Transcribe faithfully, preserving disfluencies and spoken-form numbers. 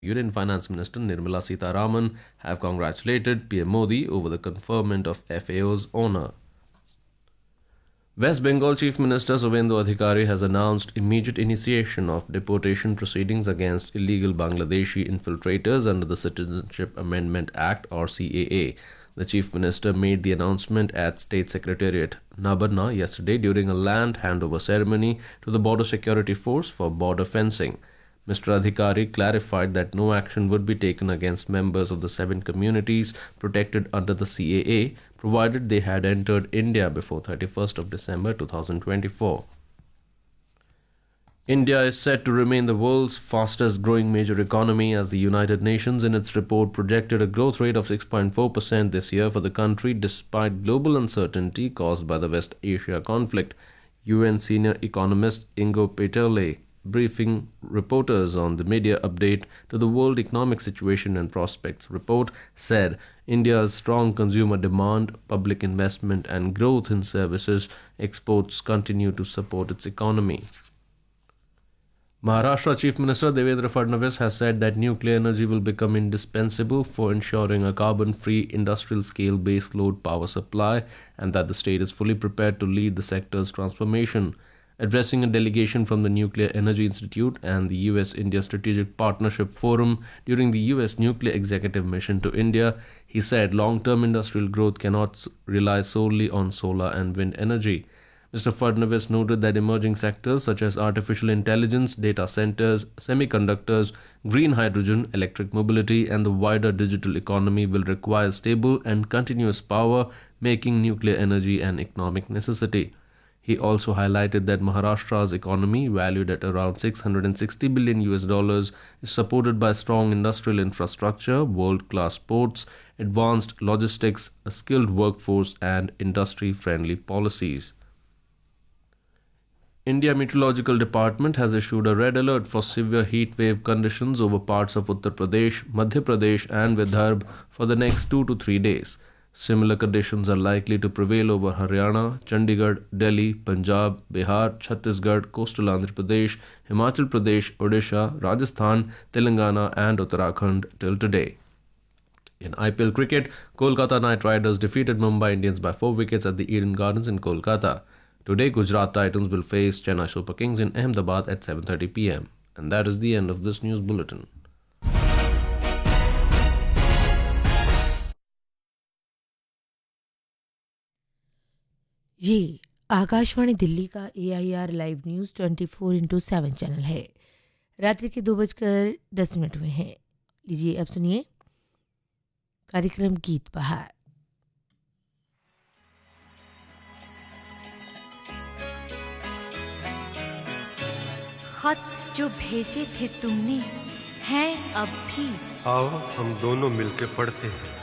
Union Finance Minister Nirmala Sitharaman have congratulated P M Modi over the conferment of F A O's honour. West Bengal Chief Minister Suvendu Adhikari has announced immediate initiation of deportation proceedings against illegal Bangladeshi infiltrators under the Citizenship Amendment Act or C A A. The Chief Minister made the announcement at State Secretariat Nabarna yesterday during a land handover ceremony to the Border Security Force for border fencing. Mister Adhikari clarified that no action would be taken against members of the seven communities protected under the C A A, provided they had entered India before thirty-first of December two thousand twenty-four. India is set to remain the world's fastest growing major economy as the United Nations in its report projected a growth rate of six point four percent this year for the country despite global uncertainty caused by the West Asia conflict. U N senior economist Ingo Peterle briefing reporters on the media update to the World Economic Situation and Prospects report said India's strong consumer demand, public investment and growth in services exports continue to support its economy. Maharashtra Chief Minister Devendra Fadnavis has said that nuclear energy will become indispensable for ensuring a carbon-free industrial-scale base-load power supply and that the state is fully prepared to lead the sector's transformation. Addressing a delegation from the Nuclear Energy Institute and the U S India Strategic Partnership Forum during the U S Nuclear Executive Mission to India, he said long-term industrial growth cannot rely solely on solar and wind energy. Mister Fadnavis noted that emerging sectors such as artificial intelligence, data centers, semiconductors, green hydrogen, electric mobility, and the wider digital economy will require stable and continuous power, making nuclear energy an economic necessity. He also highlighted that Maharashtra's economy, valued at around six hundred sixty billion U S dollars, is supported by strong industrial infrastructure, world-class ports, advanced logistics, a skilled workforce, and industry-friendly policies. India Meteorological Department has issued a red alert for severe heat wave conditions over parts of Uttar Pradesh, Madhya Pradesh, and Vidarbha for the next two to three days. Similar conditions are likely to prevail over Haryana, Chandigarh, Delhi, Punjab, Bihar, Chhattisgarh, coastal Andhra Pradesh, Himachal Pradesh, Odisha, Rajasthan, Telangana and Uttarakhand till today. In I P L cricket, Kolkata Knight Riders defeated Mumbai Indians by four wickets at the Eden Gardens in Kolkata. Today, Gujarat Titans will face Chennai Super Kings in Ahmedabad at seven thirty p m. And that is the end of this news bulletin. ये आकाशवाणी दिल्ली का ए I R live news twenty four into seven channel है। रात्रि के दो बजकर दस minute हुए हैं। लीजिए अब सुनिए कार्यक्रम गीत बहार। खत जो भेजे थे तुमने हैं अब भी, आओ हम दोनों मिलके पढ़ते हैं।